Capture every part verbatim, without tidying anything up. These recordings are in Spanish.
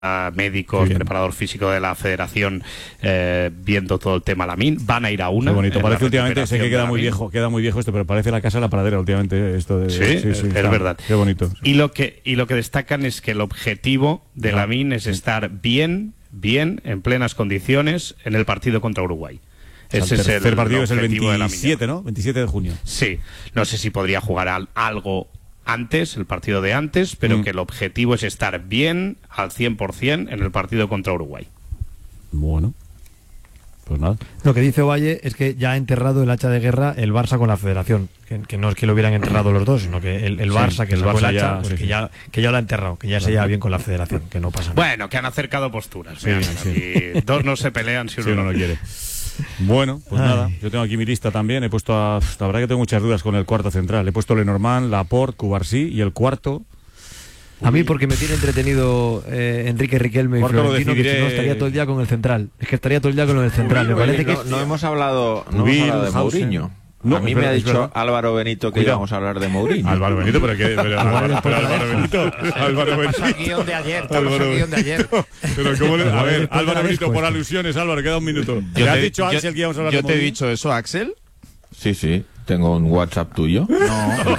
médicos, preparador físico de la federación, eh, viendo todo el tema Lamine. Van a ir a una. Qué bonito, parece últimamente, sé que queda muy Lamine. viejo, queda muy viejo esto, pero parece la casa de la pradera últimamente esto de, sí, sí, sí, es está, verdad. Qué bonito. Y lo que y lo que destacan es que el objetivo de no. Lamine es estar bien, bien, en plenas condiciones en el partido contra Uruguay. Ese es el tercer partido, es el veintisiete, ¿no? veintisiete de junio. Sí, no sé si podría jugar al, algo antes, el partido de antes, pero mm. que el objetivo es estar bien al cien por cien en el partido contra Uruguay. Bueno, pues nada. Lo que dice Ovalle es que ya ha enterrado el hacha de guerra el Barça con la Federación, que, que no es que lo hubieran enterrado los dos, sino que el, el Barça, sí, que el sacó Barça el hacha, ya, pues sí, que, sí. Ya, que ya lo ha enterrado, que ya se lleva bien con la Federación, que no pasa nada. Bueno, que han acercado posturas. Sí, vean, sí. Dos no se pelean si uno, si uno no quiere. Bueno, pues Ay. nada, yo tengo aquí mi lista también, he puesto a, la verdad que tengo muchas dudas con el cuarto central, he puesto Lenormand, Laporte, Cubarsí y el cuarto... A mí porque me tiene entretenido eh, Enrique Riquelme y Florentino, que si no estaría todo el día con el central, es que estaría todo el día con el central, me parece que... No, no hemos hablado, no hemos hablado de Mourinho. No, a mí me ha dicho Álvaro Benito que Cuidado. íbamos a hablar de Mourinho. Álvaro Benito, pero que pero, Álvaro, pero Álvaro Benito, Álvaro Benito. Pasó el guión de ayer, pasó el guión de ayer. Pero cómo le, a ver, Álvaro Benito por alusiones, Álvaro, queda un minuto. ¿Te has dicho Axel que íbamos a hablar yo de Yo te Mourinho? he dicho eso, Axel. Sí, sí. Tengo un WhatsApp tuyo. No. no.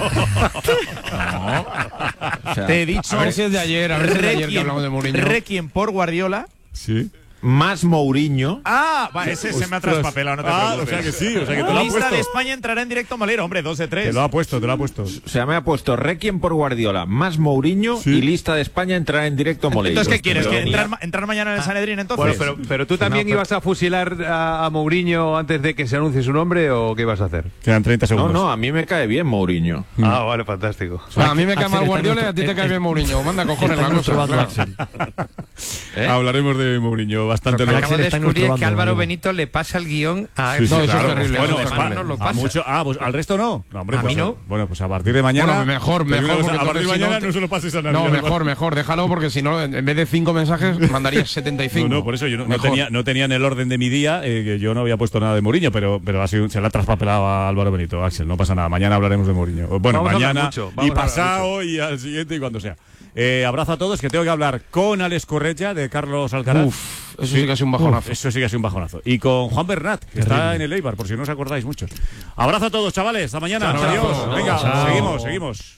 O sea, te he dicho. A ver si es de ayer, a ver si es de ayer que hablamos de Mourinho. Requiem por Guardiola. Sí. Más Mourinho. Ah, va, ese se me ha traspapelado, no te ah, preocupes. O sea que sí, o sea que te lo ha Lista puesto. de España entrará en directo Molero, hombre, dos de tres. Te lo ha puesto, te lo ha puesto. O sea, me ha puesto Requiem por Guardiola, más Mourinho sí. y lista de España entrará en directo Molero. Entonces, ¿qué quieres? ¿Que entrar, entrar mañana en el Sanedrín entonces? Bueno, pero, pero tú también no, pero... ibas a fusilar a, a Mourinho antes de que se anuncie su nombre, ¿o qué ibas a hacer? Quedan treinta segundos. No, no, a mí me cae bien Mourinho. Mm. Ah, vale, fantástico. O sea, a mí me cae mal Guardiola y a ti te cae bien Mourinho. Manda cojones la cosa. Claro. ¿Eh? Hablaremos de Mourinho bastante. Acabo de descubrir que Álvaro Benito le pasa el guión a... Sí, sí, no, eso claro. es terrible. Bueno, no, España, no lo a pasa. mucho, ah, pues al resto no. no hombre, a pues, mí no. Bueno, pues a partir de mañana... Bueno, mejor, mejor. Cosa, a partir de mañana si no, no se lo pases a nadie. No, mejor, mejor. Déjalo porque si no, en vez de cinco mensajes, mandarías setenta y cinco. No, no, por eso yo no, no, tenía, no tenía en el orden de mi día, eh, que yo no había puesto nada de Mourinho, pero, pero ha sido, se le ha traspapelado a Álvaro Benito. Axel, no pasa nada. Mañana hablaremos de Mourinho. Bueno, vamos mañana y pasado y al siguiente y cuando sea. Eh, abrazo a todos, que tengo que hablar con Alex Correia de Carlos Alcaraz. Uf, eso sí, sí que ha sido un bajonazo. Uf, eso sí que ha sido un bajonazo. Y con Juan Bernat, que Terrible. está en el Eibar, por si no os acordáis muchos. Abrazo a todos, chavales. Hasta mañana. Chao, Adiós. chao. Venga, Chao. seguimos, seguimos.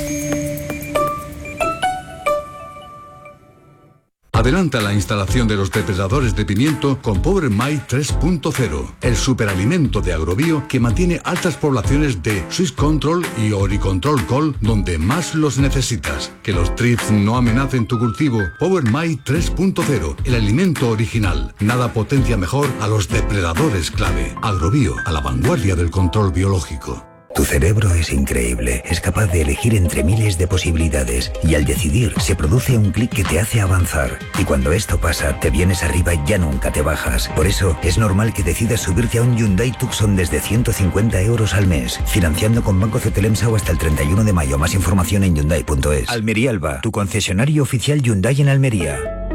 Adelanta la instalación de los depredadores de pimiento con Power My tres punto cero, el superalimento de Agrobio que mantiene altas poblaciones de Swiss Control y Oricontrol Col donde más los necesitas. Que los thrips no amenacen tu cultivo. Power My tres punto cero, el alimento original. Nada potencia mejor a los depredadores clave. Agrobio, a la vanguardia del control biológico. Tu cerebro es increíble, es capaz de elegir entre miles de posibilidades y al decidir se produce un clic que te hace avanzar. Y cuando esto pasa, te vienes arriba y ya nunca te bajas. Por eso es normal que decidas subirte a un Hyundai Tucson desde ciento cincuenta euros al mes, financiando con Banco Cetelemsau hasta el treinta y uno de mayo. Más información en Hyundai punto es. Almería Alba, tu concesionario oficial Hyundai en Almería.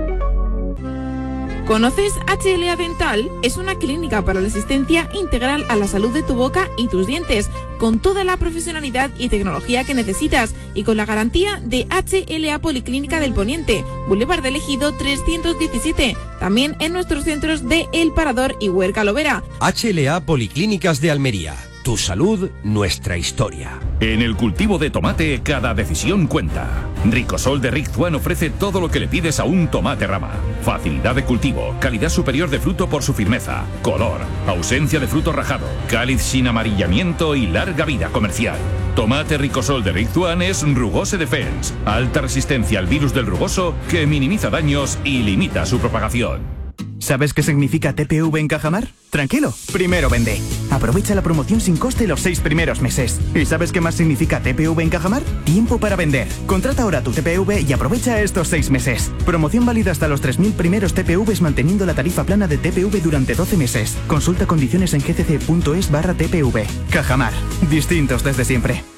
¿Conoces H L A Dental? Es una clínica para la asistencia integral a la salud de tu boca y tus dientes, con toda la profesionalidad y tecnología que necesitas y con la garantía de H L A Policlínica del Poniente, Boulevard del Ejido trescientos diecisiete, también en nuestros centros de El Parador y Huerca Lovera. H L A Policlínicas de Almería. Tu salud, nuestra historia. En el cultivo de tomate, cada decisión cuenta. Ricosol de Rick Juan ofrece todo lo que le pides a un tomate rama. Facilidad de cultivo, calidad superior de fruto por su firmeza, color, ausencia de fruto rajado, cáliz sin amarillamiento y larga vida comercial. Tomate Ricosol de Rick Juan es Rugose Defense, alta resistencia al virus del rugoso que minimiza daños y limita su propagación. ¿Sabes qué significa T P V en Cajamar? Tranquilo, primero vende. Aprovecha la promoción sin coste los seis primeros meses. ¿Y sabes qué más significa T P V en Cajamar? Tiempo para vender. Contrata ahora tu T P V y aprovecha estos seis meses. Promoción válida hasta los tres mil primeros T P Vs manteniendo la tarifa plana de T P V durante doce meses. Consulta condiciones en gcc punto es barra T P V. Cajamar. Distintos desde siempre.